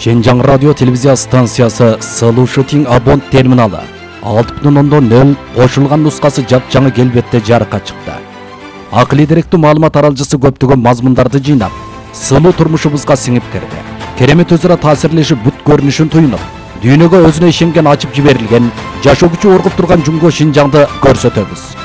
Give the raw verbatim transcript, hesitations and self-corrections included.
Şenjan Radyo Televizya Stansiyası Solution Abon terminali алты бүтін ондон нөл қошылған нұсқасы жап-жаңы келбетте жарыққа шықты. Ақылы деректі маалымат аралжысы көптөгөн мазмундарды жыйнап, сылуу турмушубузга сиңип кирди. Керемет өзара таасирлешип бүт көрүнүшүн туйнуп, дүйнөгө өзүнө ишенген ачып жиберилген, жашоо күчү оргуп турган Жумго Шинжаңды көрсөтөбүз.